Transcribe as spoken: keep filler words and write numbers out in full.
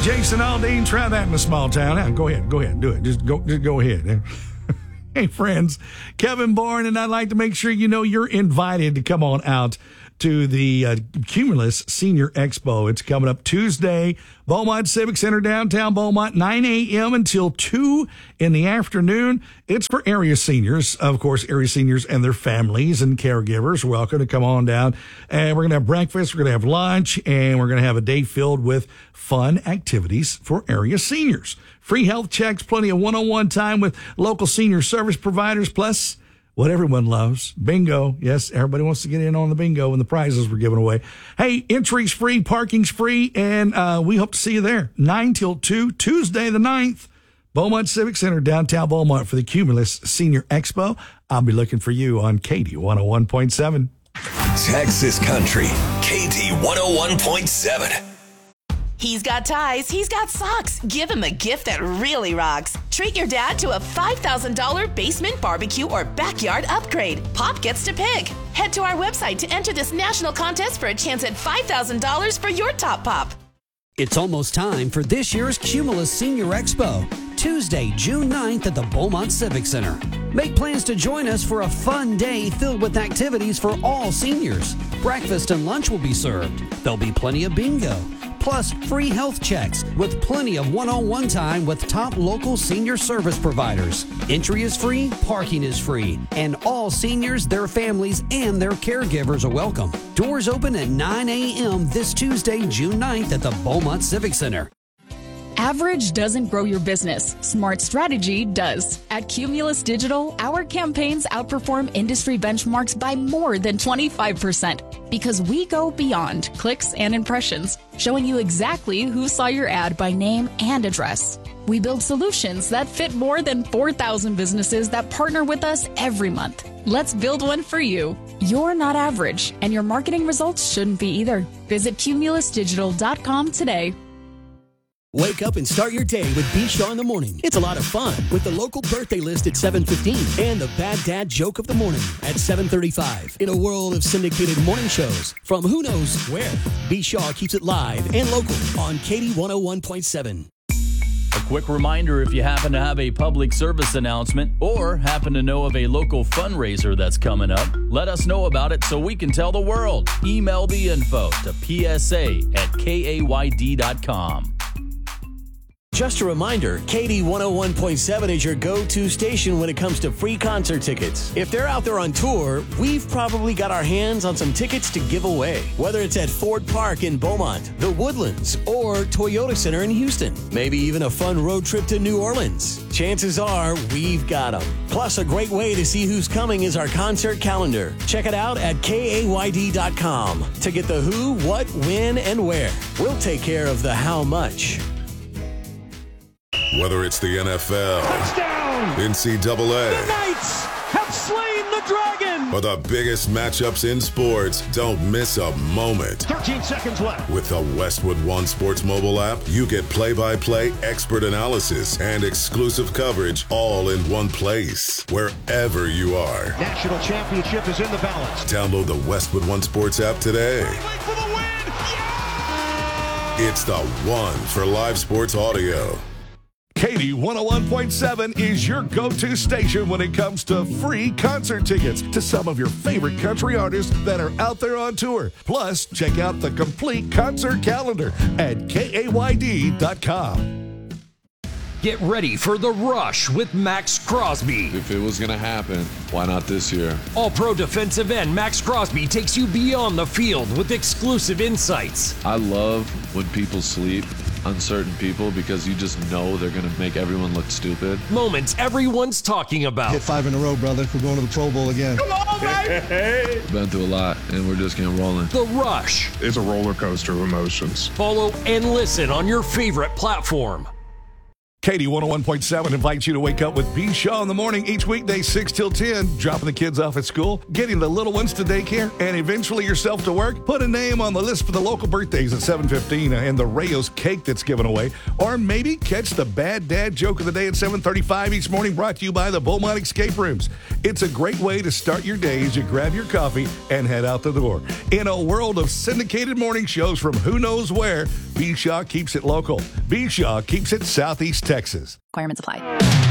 Jason Aldean. Try that in a small town. Now, go ahead. Go ahead. Do it. Just go, just go ahead. Hey, friends. Kevin Bourne, and I'd like to make sure you know you're invited to come on out to the uh, Cumulus Senior Expo. It's coming up Tuesday, Beaumont Civic Center, downtown Beaumont, nine a.m. until two in the afternoon. It's for area seniors. Of course, area seniors and their families and caregivers. Welcome to come on down. And we're going to have breakfast, we're going to have lunch, and we're going to have a day filled with fun activities for area seniors. Free health checks, plenty of one-on-one time with local senior service providers, plus what everyone loves, bingo. Yes, everybody wants to get in on the bingo and the prizes we're giving away. Hey, entry's free, parking's free, and uh, we hope to see you there. nine till two, Tuesday the ninth, Beaumont Civic Center, downtown Beaumont for the Cumulus Senior Expo. I'll be looking for you on K D one oh one point seven. Texas Country, K D one oh one point seven. He's got ties, he's got socks. Give him a gift that really rocks. Treat your dad to a five thousand dollars basement barbecue or backyard upgrade. Pop gets to pick. Head to our website to enter this national contest for a chance at five thousand dollars for your top pop. It's almost time for this year's Cumulus Senior Expo, Tuesday, June ninth at the Beaumont Civic Center. Make plans to join us for a fun day filled with activities for all seniors. Breakfast and lunch will be served. There'll be plenty of bingo, plus free health checks with plenty of one-on-one time with top local senior service providers. Entry is free, parking is free, and all seniors, their families, and their caregivers are welcome. Doors open at nine a.m. this Tuesday, June ninth at the Beaumont Civic Center. Average doesn't grow your business. Smart strategy does. At Cumulus Digital, our campaigns outperform industry benchmarks by more than twenty-five percent because we go beyond clicks and impressions, showing you exactly who saw your ad by name and address. We build solutions that fit more than four thousand businesses that partner with us every month. Let's build one for you. You're not average, and your marketing results shouldn't be either. Visit cumulus digital dot com today. Wake up and start your day with B. Shaw in the Morning. It's a lot of fun with the local birthday list at seven fifteen and the Bad Dad Joke of the Morning at seven thirty-five. In a world of syndicated morning shows from who knows where, B. Shaw keeps it live and local on K D one oh one point seven. A quick reminder, if you happen to have a public service announcement or happen to know of a local fundraiser that's coming up, let us know about it so we can tell the world. Email the info to p s a at k a y d dot com. Just a reminder, K D one oh one point seven is your go-to station when it comes to free concert tickets. If they're out there on tour, we've probably got our hands on some tickets to give away. Whether it's at Ford Park in Beaumont, the Woodlands, or Toyota Center in Houston. Maybe even a fun road trip to New Orleans. Chances are we've got them. Plus, a great way to see who's coming is our concert calendar. Check it out at K A Y D dot com to get the who, what, when, and where. We'll take care of the how much. Whether it's the N F L, touchdown, N C double A, the Knights have slain the dragon, or the biggest matchups in sports, don't miss a moment. thirteen seconds left. With the Westwood One Sports mobile app, you get play-by-play, expert analysis, and exclusive coverage all in one place, wherever you are. National championship is in the balance. Download the Westwood One Sports app today. For the win. Yeah! It's the one for live sports audio. K D one oh one point seven is your go-to station when it comes to free concert tickets to some of your favorite country artists that are out there on tour. Plus, check out the complete concert calendar at K A Y D dot com. Get ready for The Rush with Max Crosby. If it was going to happen, why not this year? All-pro defensive end Max Crosby takes you beyond the field with exclusive insights. I love when people sleep on certain people because you just know they're going to make everyone look stupid. Moments everyone's talking about. Hit five in a row, brother. We're going to the Pro Bowl again. Come on, baby! Been through a lot, and we're just getting rolling. The Rush. It's a roller coaster of emotions. Follow and listen on your favorite platform. K D one oh one point seven invites you to wake up with B. Shaw in the morning each weekday, six till ten, dropping the kids off at school, getting the little ones to daycare, and eventually yourself to work. Put a name on the list for the local birthdays at seven fifteen and the Rayos cake that's given away. Or maybe catch the bad dad joke of the day at seven thirty-five each morning, brought to you by the Beaumont Escape Rooms. It's a great way to start your day as you grab your coffee and head out the door. In a world of syndicated morning shows from who knows where, B. Shaw keeps it local. B. Shaw keeps it Southeast Texas. Requirements apply.